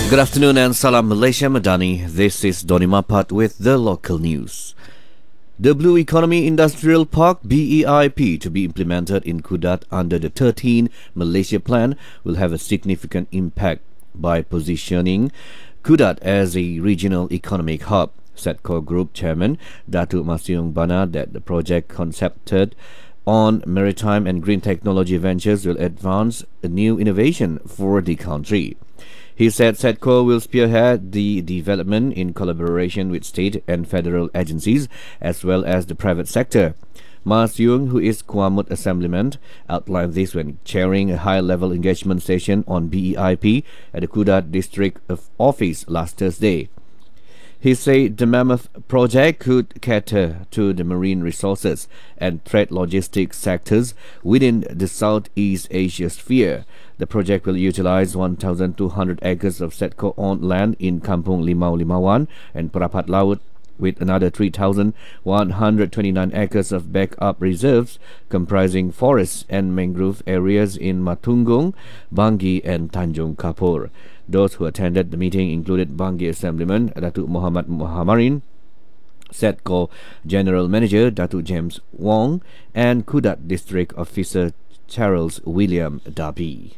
Good afternoon and Salam Malaysia Madani. This is Doni Mapat with the local news. The Blue Economy Industrial Park BEIP to be implemented in Kudat under the 13 Malaysia Plan will have a significant impact by positioning Kudat as a regional economic hub. Setco Group Chairman Datuk Masiung Bana that the project concepted on maritime and green technology ventures will advance a new innovation for the country. He said Setco will spearhead the development in collaboration with state and federal agencies as well as the private sector. Mas Yung, who is Kuamut Assemblyman, outlined this when chairing a high-level engagement session on BEIP at the Kudat District Office last Thursday. He said the Mammoth project could cater to the marine resources and trade logistics sectors within the Southeast Asia sphere. The project will utilize 1,200 acres of Setco-owned land in Kampung Limau Limawan and Perapat Laut, with another 3,129 acres of backup reserves comprising forests and mangrove areas in Matunggung, Bangi and Tanjung Kapur. Those who attended the meeting included Bangi Assemblyman Datuk Muhammad Muhammarin, Setco General Manager Datuk James Wong and Kudat District Officer Charles William Darby.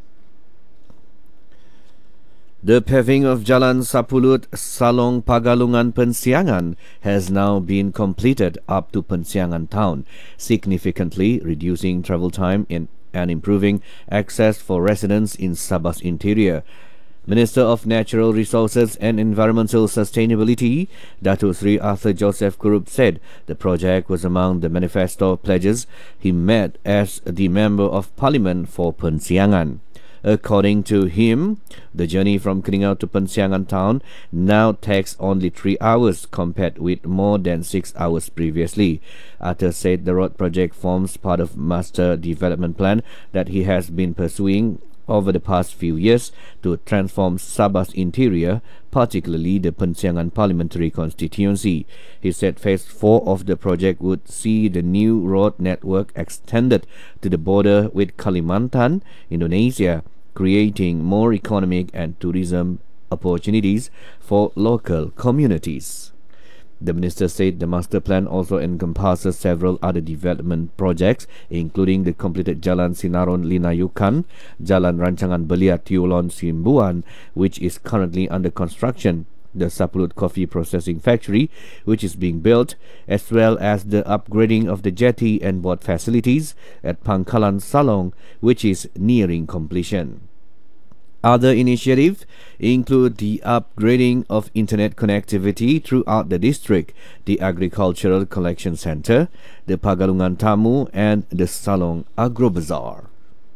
The paving of Jalan Sapulut Salong Pagalungan Pensiangan has now been completed up to Pensiangan town, significantly reducing travel time and improving access for residents in Sabah's interior. Minister of Natural Resources and Environmental Sustainability, Datuk Sri Arthur Joseph Kurup, said the project was among the manifesto pledges he made as the Member of Parliament for Pensiangan. According to him, the journey from Keningau to Pensiangan town now takes only 3 hours compared with more than 6 hours previously. Arthur said the road project forms part of master development plan that he has been pursuing over the past few years to transform Sabah's interior, particularly the Pensiangan parliamentary constituency. He said phase 4 of the project would see the new road network extended to the border with Kalimantan, Indonesia, creating more economic and tourism opportunities for local communities. The minister said the master plan also encompasses several other development projects, including the completed Jalan Sinaron Linayukan, Jalan Rancangan Belia Tiulon Simbuan, which is currently under construction, the Sapulut Coffee Processing Factory, which is being built, as well as the upgrading of the jetty and boat facilities at Pangkalan Salong, which is nearing completion. Other initiatives include the upgrading of internet connectivity throughout the district, the Agricultural Collection Centre, the Pagalungan Tamu and the Salong Agro Bazaar.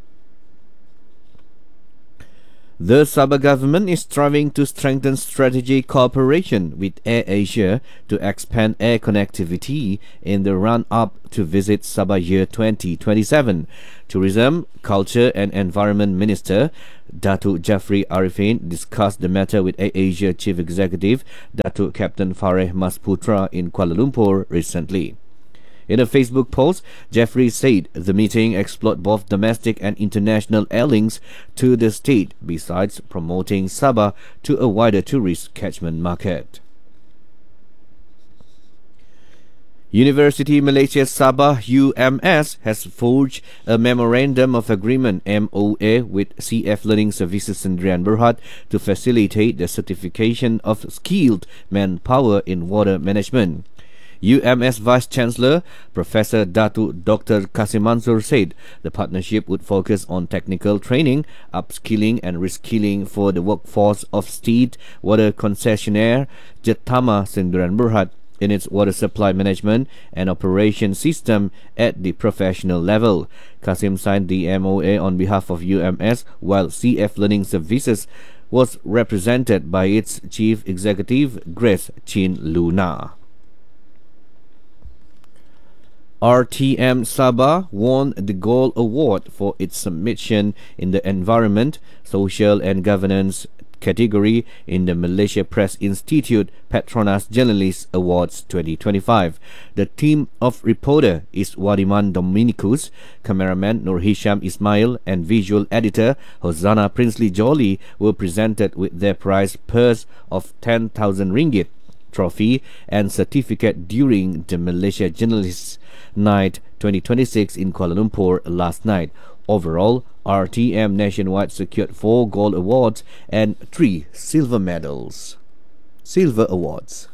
The Sabah government is striving to strengthen strategic cooperation with AirAsia to expand air connectivity in the run-up to Visit Sabah Year 2027. Tourism, Culture and Environment Minister Datuk Jafri Arifin discussed the matter with AirAsia Chief Executive Datuk Captain Fareh Mas Putra in Kuala Lumpur recently. In a Facebook post, Jeffrey said the meeting explored both domestic and international airlinks to the state, besides promoting Sabah to a wider tourist catchment market. University Malaysia Sabah UMS has forged a Memorandum of Agreement MOA with CF Learning Services Sendirian Berhad to facilitate the certification of skilled manpower in water management. UMS Vice-Chancellor Professor Datuk Dr. Kasim Mansur said the partnership would focus on technical training, upskilling and reskilling for the workforce of State Water Concessionaire Jetama Sendirian Berhad in its water supply management and operation system at the professional level. Kasim signed the MOA on behalf of UMS, while CF Learning Services was represented by its Chief Executive Grace Chin Luna. RTM Sabah won the Gold Award for its submission in the Environment, Social and Governance category in the Malaysia Press Institute Petronas Journalist Awards 2025. The team of reporter is Wadiman Dominicus, cameraman Nur Hisham Ismail, and visual editor Hosanna Princely Jolly were presented with their prize purse of 10,000 ringgit, trophy and certificate during the Malaysia Journalists Night 2026 in Kuala Lumpur last night. Overall, RTM nationwide secured 4 gold awards and 3 silver awards.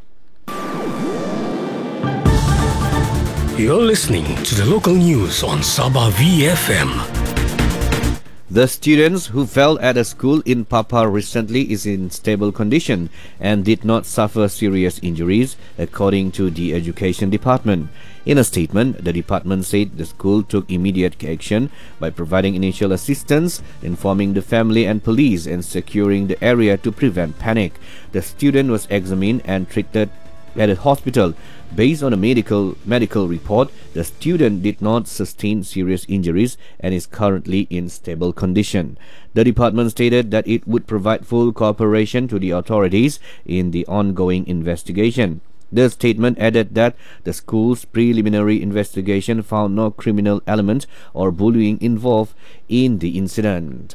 You're listening to the local news on Sabah VFM. The students who fell at a school in Papar recently is in stable condition and did not suffer serious injuries, according to the Education Department. In a statement, the department said the school took immediate action by providing initial assistance, informing the family and police, and securing the area to prevent panic. The student was examined and treated at a hospital. Based on a medical report, the student did not sustain serious injuries and is currently in stable condition. The department stated that it would provide full cooperation to the authorities in the ongoing investigation. The statement added that the school's preliminary investigation found no criminal element or bullying involved in the incident.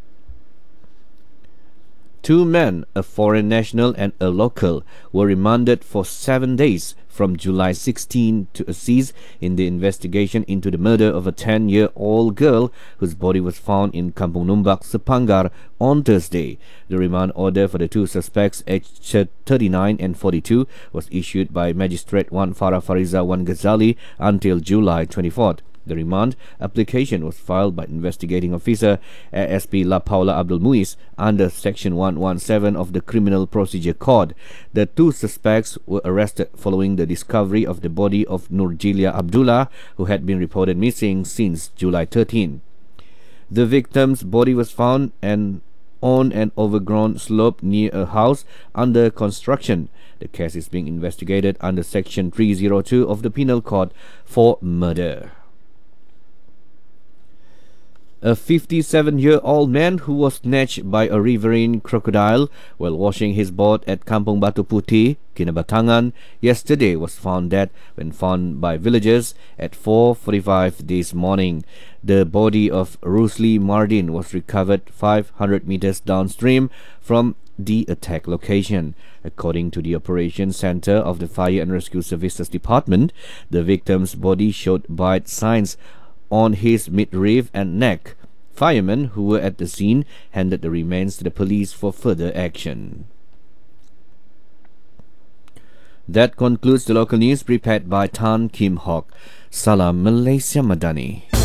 2 men, a foreign national and a local, were remanded for 7 days from July 16 to assist in the investigation into the murder of a 10-year-old girl whose body was found in Kampung Numbak, Sepangar on Thursday. The remand order for the 2 suspects, aged 39 and 42, was issued by Magistrate 1 Farah Fariza 1 Ghazali until July 24th. The remand application was filed by investigating officer ASP La Paula Abdul Muiz under Section 117 of the Criminal Procedure Code. The 2 suspects were arrested following the discovery of the body of Nurjilia Abdullah, who had been reported missing since July 13. The victim's body was found on an overgrown slope near a house under construction. The case is being investigated under Section 302 of the Penal Code for murder. A 57-year-old man who was snatched by a riverine crocodile while washing his boat at Kampung Batu Putih, Kinabatangan, yesterday was found dead when found by villagers at 4:45 this morning. The body of Rusli Mardin was recovered 500 meters downstream from the attack location. According to the Operations Center of the Fire and Rescue Services Department, the victim's body showed bite signs on his midriff and neck. Firemen who were at the scene handed the remains to the police for further action. That concludes the local news prepared by Tan Kim Hock. Salam Malaysia Madani.